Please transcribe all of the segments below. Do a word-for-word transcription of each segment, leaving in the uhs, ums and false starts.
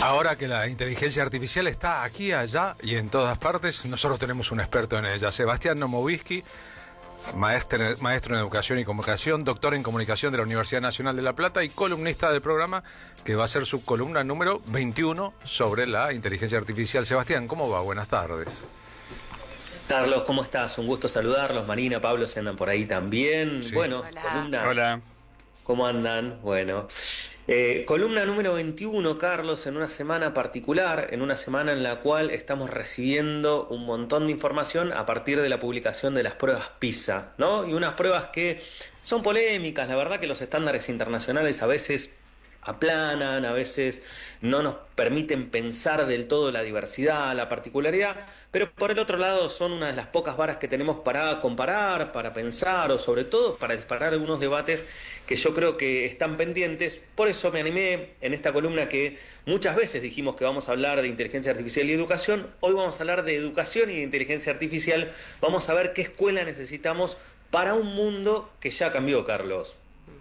Ahora que la inteligencia artificial está aquí, allá y en todas partes, nosotros tenemos un experto en ella. Sebastián Nomovisky, maestro, maestro en Educación y Comunicación, doctor en Comunicación de la Universidad Nacional de La Plata y columnista del programa, que va a ser su columna número veintiuno sobre la inteligencia artificial. Sebastián, ¿cómo va? Buenas tardes. Carlos, ¿cómo estás? Un gusto saludarlos. Marina, Pablo, se andan por ahí también. Sí. Bueno, Hola. columna. Hola. ¿Cómo andan? Bueno, eh, columna número veintiuno, Carlos, en una semana particular, en una semana en la cual estamos recibiendo un montón de información a partir de la publicación de las pruebas PISA, ¿no? Y unas pruebas que son polémicas, la verdad que los estándares internacionales a veces aplanan, a veces no nos permiten pensar del todo la diversidad, la particularidad, pero por el otro lado son una de las pocas varas que tenemos para comparar, para pensar o sobre todo para disparar algunos debates que yo creo que están pendientes. Por eso me animé en esta columna que muchas veces dijimos que vamos a hablar de inteligencia artificial y educación. Hoy vamos a hablar de educación y de inteligencia artificial. Vamos a ver qué escuela necesitamos para un mundo que ya cambió, Carlos.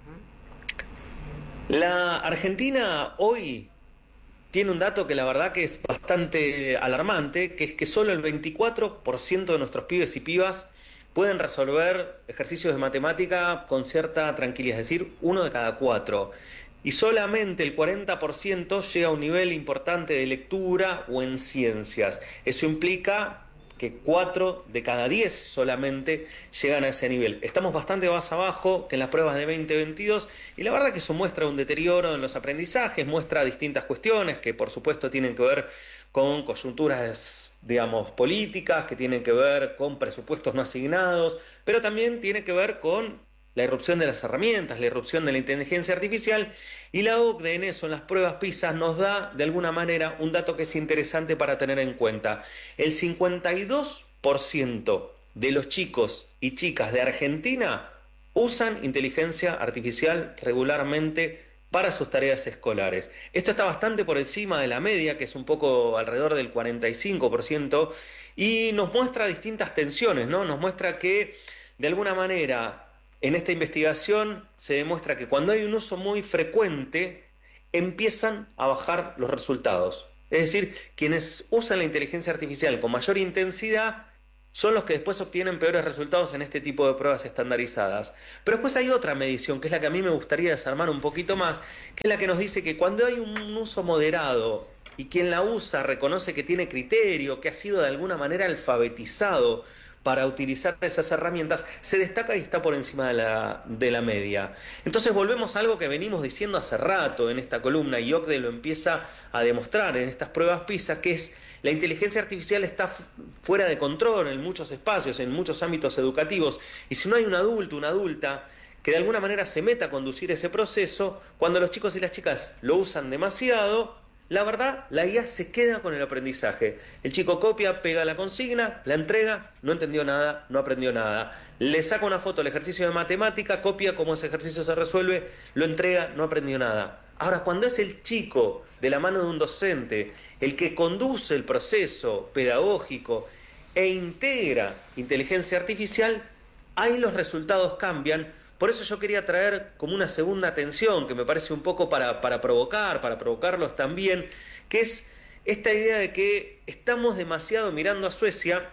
La Argentina hoy tiene un dato que la verdad que es bastante alarmante, que es que solo el veinticuatro por ciento de nuestros pibes y pibas pueden resolver ejercicios de matemática con cierta tranquilidad, es decir, uno de cada cuatro. Y solamente el cuarenta por ciento llega a un nivel importante de lectura o en ciencias. Eso implica que cuatro de cada diez solamente llegan a ese nivel. Estamos bastante más abajo que en las pruebas de veinte veintidós y la verdad que eso muestra un deterioro en los aprendizajes, muestra distintas cuestiones que por supuesto tienen que ver con coyunturas, digamos, políticas, que tienen que ver con presupuestos no asignados, pero también tiene que ver con la irrupción de las herramientas, la irrupción de la inteligencia artificial, y la O C D E en eso, en las pruebas PISA, nos da de alguna manera un dato que es interesante para tener en cuenta. El cincuenta y dos por ciento de los chicos y chicas de Argentina usan inteligencia artificial regularmente para sus tareas escolares. Esto está bastante por encima de la media, que es un poco alrededor del cuarenta y cinco por ciento, y nos muestra distintas tensiones, ¿no? Nos muestra que, de alguna manera, en esta investigación se demuestra que cuando hay un uso muy frecuente, empiezan a bajar los resultados. Es decir, quienes usan la inteligencia artificial con mayor intensidad son los que después obtienen peores resultados en este tipo de pruebas estandarizadas. Pero después hay otra medición, que es la que a mí me gustaría desarmar un poquito más, que es la que nos dice que cuando hay un uso moderado y quien la usa reconoce que tiene criterio, que ha sido de alguna manera alfabetizado para utilizar esas herramientas, se destaca y está por encima de la, de la media. Entonces volvemos a algo que venimos diciendo hace rato en esta columna, y O C D E lo empieza a demostrar en estas pruebas PISA, que es la inteligencia artificial está fuera de control en muchos espacios, en muchos ámbitos educativos, y si no hay un adulto, una adulta, que de alguna manera se meta a conducir ese proceso, cuando los chicos y las chicas lo usan demasiado, la verdad, la I A se queda con el aprendizaje. El chico copia, pega la consigna, la entrega, no entendió nada, no aprendió nada. Le saca una foto al ejercicio de matemática, copia cómo ese ejercicio se resuelve, lo entrega, no aprendió nada. Ahora, cuando es el chico, de la mano de un docente, el que conduce el proceso pedagógico e integra inteligencia artificial, ahí los resultados cambian. Por eso yo quería traer como una segunda atención, que me parece un poco para, para provocar, para provocarlos también, que es esta idea de que estamos demasiado mirando a Suecia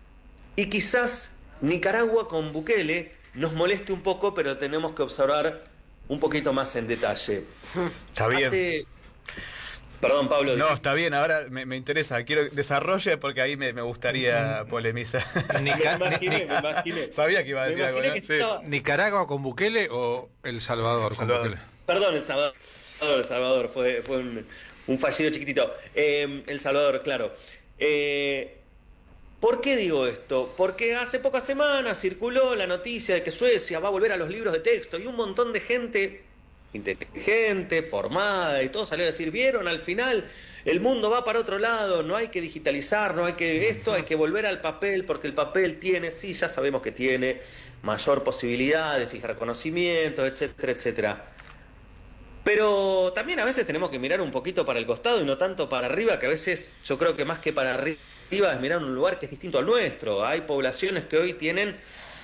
y quizás Nicaragua con Bukele nos moleste un poco, pero tenemos que observar un poquito más en detalle. Está bien. Hace... Perdón, Pablo. No, está bien, ahora me, me interesa, quiero desarrolle porque ahí me, me gustaría polemizar. Nica- me imaginé, me imaginé. Sabía que iba a decir Me algo, imaginé ¿no? que Sí. estaba- ¿Nicaragua con Bukele o El Salvador, Salvador. con Bukele? Perdón, El Salvador, El Salvador, fue, fue un, un fallido chiquitito. Eh, El Salvador, claro. Eh, ¿Por qué digo esto? Porque hace pocas semanas circuló la noticia de que Suecia va a volver a los libros de texto y un montón de gente inteligente, formada y todo salió a decir, vieron, al final el mundo va para otro lado, no hay que digitalizar, no hay que esto, hay que volver al papel porque el papel tiene, sí, ya sabemos que tiene mayor posibilidad de fijar conocimientos, etcétera, etcétera. Pero también a veces tenemos que mirar un poquito para el costado y no tanto para arriba, que a veces yo creo que más que para arriba es mirar un lugar que es distinto al nuestro. Hay poblaciones que hoy tienen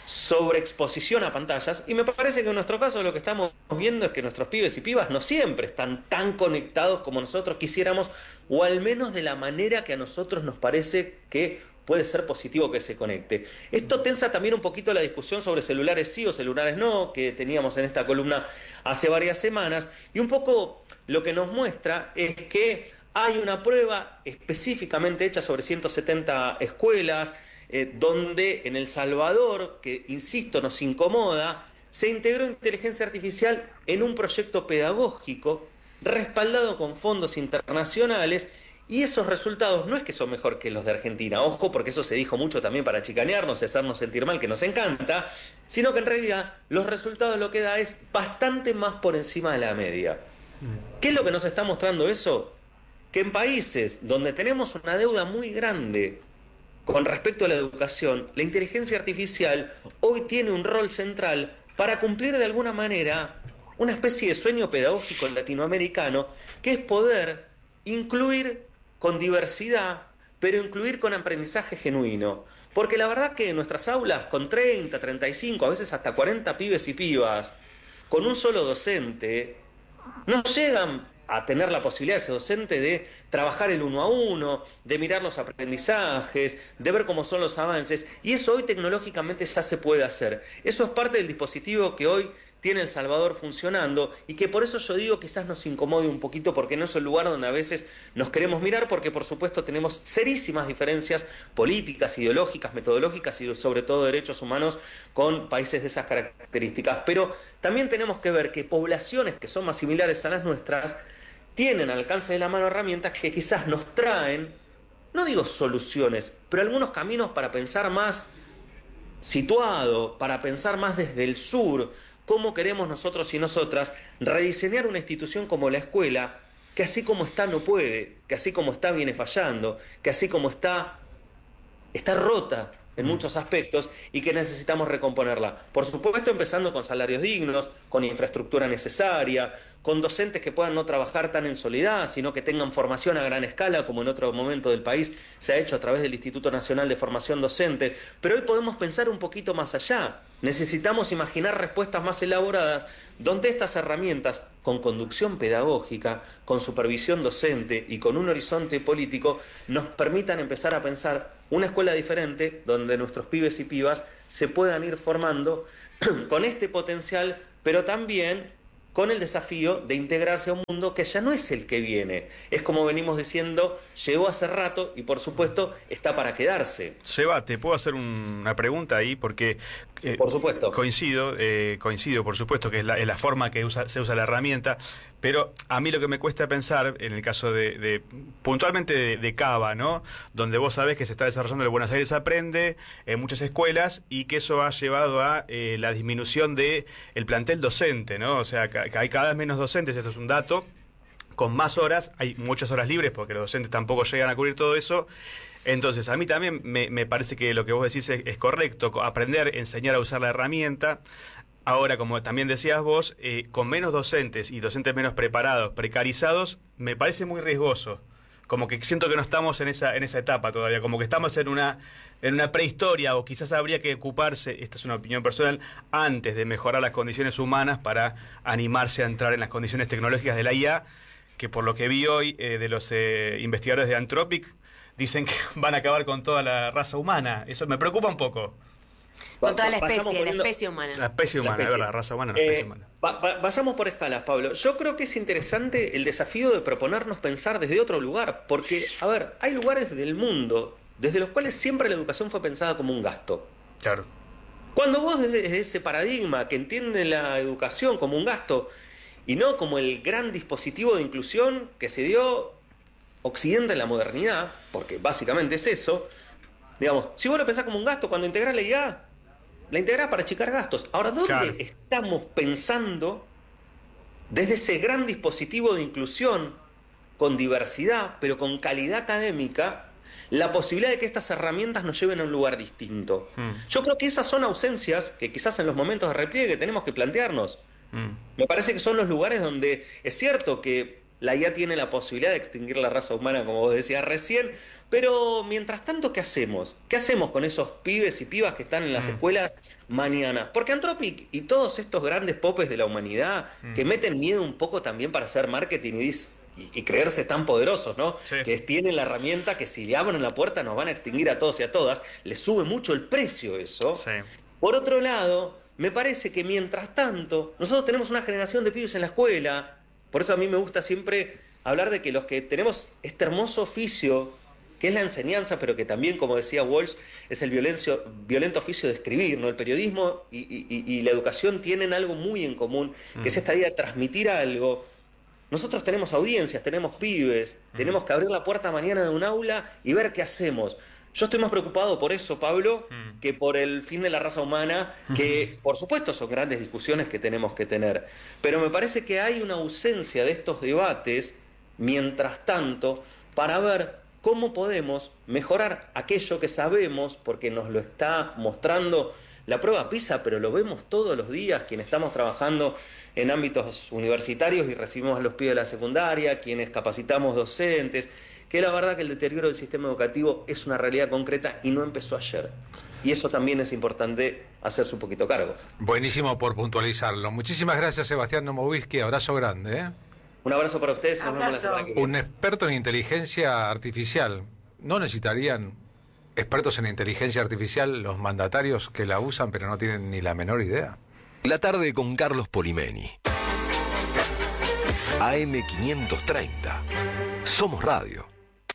sobreexposición a pantallas, y me parece que en nuestro caso lo que estamos viendo es que nuestros pibes y pibas no siempre están tan conectados como nosotros quisiéramos, o al menos de la manera que a nosotros nos parece que puede ser positivo que se conecte. Esto tensa también un poquito la discusión sobre celulares sí o celulares no, que teníamos en esta columna hace varias semanas, y un poco lo que nos muestra es que hay una prueba específicamente hecha sobre ciento setenta escuelas, eh, donde en El Salvador, que insisto nos incomoda, se integró inteligencia artificial en un proyecto pedagógico respaldado con fondos internacionales, y esos resultados no es que son mejor que los de Argentina, ojo, porque eso se dijo mucho también para chicanearnos y hacernos sentir mal, que nos encanta, sino que en realidad los resultados lo que da es bastante más por encima de la media. ¿Qué es lo que nos está mostrando eso? Que en países donde tenemos una deuda muy grande con respecto a la educación, la inteligencia artificial hoy tiene un rol central para cumplir de alguna manera una especie de sueño pedagógico latinoamericano, que es poder incluir con diversidad, pero incluir con aprendizaje genuino. Porque la verdad que en nuestras aulas, con treinta, treinta y cinco, a veces hasta cuarenta pibes y pibas, con un solo docente, no llegan a tener la posibilidad ese docente de trabajar el uno a uno, de mirar los aprendizajes, de ver cómo son los avances, y eso hoy tecnológicamente ya se puede hacer. Eso es parte del dispositivo que hoy tiene El Salvador funcionando, y que por eso yo digo quizás nos incomode un poquito, porque no es el lugar donde a veces nos queremos mirar, porque por supuesto tenemos serísimas diferencias políticas, ideológicas, metodológicas y sobre todo derechos humanos con países de esas características. Pero también tenemos que ver que poblaciones que son más similares a las nuestras tienen al alcance de la mano herramientas que quizás nos traen, no digo soluciones, pero algunos caminos para pensar más situado, para pensar más desde el sur, cómo queremos nosotros y nosotras rediseñar una institución como la escuela, que así como está no puede, que así como está viene fallando, que así como está, está rota en muchos aspectos, y que necesitamos recomponerla. Por supuesto, empezando con salarios dignos, con infraestructura necesaria, con docentes que puedan no trabajar tan en soledad, sino que tengan formación a gran escala, como en otro momento del país se ha hecho a través del Instituto Nacional de Formación Docente. Pero hoy podemos pensar un poquito más allá. Necesitamos imaginar respuestas más elaboradas, donde estas herramientas, con conducción pedagógica, con supervisión docente y con un horizonte político, nos permitan empezar a pensar una escuela diferente, donde nuestros pibes y pibas se puedan ir formando con este potencial, pero también con el desafío de integrarse a un mundo que ya no es el que viene. Es como venimos diciendo, llegó hace rato y por supuesto está para quedarse. Seba, ¿te puedo hacer un, una pregunta ahí? Porque eh, por supuesto. Coincido, eh, coincido, por supuesto, que es la, es la forma que usa, se usa la herramienta, pero a mí lo que me cuesta pensar, en el caso de, de puntualmente de, de Cava, ¿no? Donde vos sabés que se está desarrollando el Buenos Aires Aprende en muchas escuelas, y que eso ha llevado a eh, la disminución de el plantel docente, ¿no? O sea, que hay cada vez menos docentes, esto es un dato, con más horas, hay muchas horas libres porque los docentes tampoco llegan a cubrir todo eso. Entonces, a mí también me, me parece que lo que vos decís es, es correcto, aprender, enseñar a usar la herramienta. Ahora, como también decías vos, eh, con menos docentes y docentes menos preparados, precarizados, me parece muy riesgoso. Como que siento que no estamos en esa en esa etapa todavía, como que estamos en una en una prehistoria, o quizás habría que ocuparse, esta es una opinión personal, antes de mejorar las condiciones humanas para animarse a entrar en las condiciones tecnológicas de la I A, que por lo que vi hoy eh, de los eh, investigadores de Anthropic, dicen que van a acabar con toda la raza humana. Eso me preocupa un poco. Con toda la especie, poniendo... la especie humana. La especie humana, es verdad, raza humana, la eh, especie humana. Va, va, vayamos por escalas, Pablo. Yo creo que es interesante el desafío de proponernos pensar desde otro lugar, porque, a ver, hay lugares del mundo desde los cuales siempre la educación fue pensada como un gasto. Claro. Cuando vos desde ese paradigma que entiende la educación como un gasto y no como el gran dispositivo de inclusión que se dio Occidente en la modernidad, porque básicamente es eso, digamos, si vos lo pensás como un gasto, cuando integrás la I A, la integrás para achicar gastos. Ahora, ¿dónde Claro. estamos pensando desde ese gran dispositivo de inclusión, con diversidad, pero con calidad académica, la posibilidad de que estas herramientas nos lleven a un lugar distinto? Mm. Yo creo que esas son ausencias que quizás en los momentos de repliegue tenemos que plantearnos. Mm. Me parece que son los lugares donde es cierto que la I A tiene la posibilidad de extinguir la raza humana, como vos decías recién, pero mientras tanto, ¿qué hacemos? ¿Qué hacemos con esos pibes y pibas que están en las mm. escuelas mañana? Porque Anthropic y todos estos grandes popes de la humanidad, mm. que meten miedo un poco también para hacer marketing y, y, y creerse tan poderosos, ¿no? Sí. Que tienen la herramienta que si le abren la puerta nos van a extinguir a todos y a todas, les sube mucho el precio eso. Sí. Por otro lado, me parece que mientras tanto, nosotros tenemos una generación de pibes en la escuela, por eso a mí me gusta siempre hablar de que los que tenemos este hermoso oficio, que es la enseñanza, pero que también, como decía Walsh, es el violencio, violento oficio de escribir, ¿no? El periodismo y, y, y la educación tienen algo muy en común, que mm. es esta idea de transmitir algo. Nosotros tenemos audiencias, tenemos pibes, mm. tenemos que abrir la puerta mañana de un aula y ver qué hacemos. Yo estoy más preocupado por eso, Pablo, mm. que por el fin de la raza humana, que por supuesto son grandes discusiones que tenemos que tener. Pero me parece que hay una ausencia de estos debates, mientras tanto, para ver cómo podemos mejorar aquello que sabemos, porque nos lo está mostrando la prueba PISA, pero lo vemos todos los días, quienes estamos trabajando en ámbitos universitarios y recibimos a los pibes de la secundaria, quienes capacitamos docentes, que la verdad que el deterioro del sistema educativo es una realidad concreta y no empezó ayer. Y eso también es importante hacerse un poquito cargo. Buenísimo por puntualizarlo. Muchísimas gracias, Sebastián Nomovisky. Abrazo grande, ¿eh? Un abrazo para ustedes. Abrazo. Nos vemos la semana que viene. Un experto en inteligencia artificial. ¿No necesitarían expertos en inteligencia artificial los mandatarios que la usan pero no tienen ni la menor idea? La tarde con Carlos Polimeni. A M quinientos treinta. Somos Radio.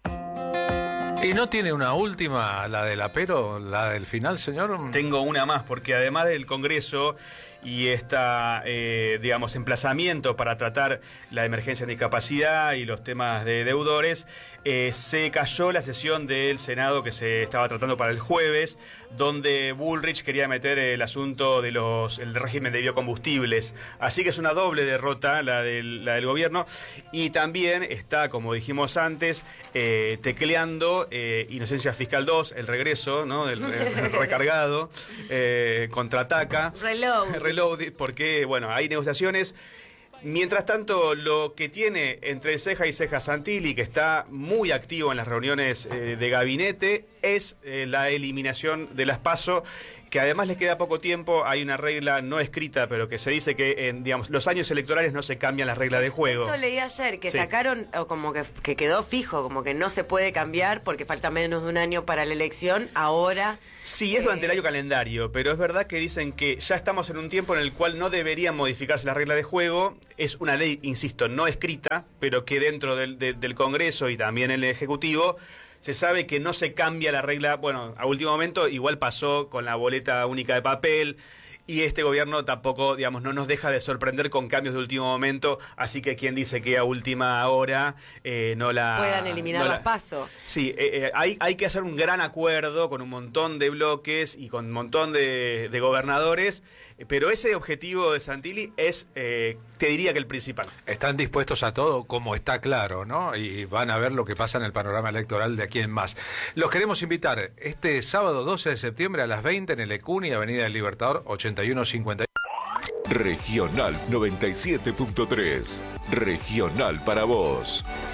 ¿Y no tiene una última, la del apero, la del final, señor? Tengo una más, porque además del Congreso y esta, eh, digamos, emplazamiento para tratar la emergencia en discapacidad y los temas de deudores, eh, se cayó la sesión del Senado que se estaba tratando para el jueves, donde Bullrich quería meter el asunto de los el régimen de biocombustibles. Así que es una doble derrota la del, la del gobierno, y también está, como dijimos antes, eh, tecleando eh, Inocencia Fiscal dos, el regreso, ¿no? el, el recargado, eh, contraataca. Reload. Reload, porque, bueno, hay negociaciones. Mientras tanto, lo que tiene entre ceja y ceja Santilli, que está muy activo en las reuniones eh, de gabinete, es eh, la eliminación de las PASO, que además les queda poco tiempo. Hay una regla no escrita, pero que se dice que en, digamos, los años electorales no se cambian las reglas de juego. Eso leí ayer, que sí. sacaron, o como que, que quedó fijo, como que no se puede cambiar porque falta menos de un año para la elección. Ahora... Sí, es durante eh... el año calendario, pero es verdad que dicen que ya estamos en un tiempo en el cual no deberían modificarse las reglas de juego. Es una ley, insisto, no escrita, pero que dentro del, de, del Congreso y también el Ejecutivo se sabe que no se cambia la regla. Bueno, a último momento igual pasó con la boleta única de papel, y este gobierno tampoco, digamos, no nos deja de sorprender con cambios de último momento, así que quien dice que a última hora eh, no la... puedan eliminar no la, las PASO. Sí, eh, eh, hay, hay que hacer un gran acuerdo con un montón de bloques y con un montón de, de gobernadores, pero ese objetivo de Santilli es, eh, te diría que el principal. Están dispuestos a todo, como está claro, ¿no? Y van a ver lo que pasa en el panorama electoral de aquí en más. Los queremos invitar este sábado doce de septiembre a las veinte en el Ecuni, Avenida del Libertador, ochenta y uno cincuenta. Regional noventa y siete punto tres. Regional para vos.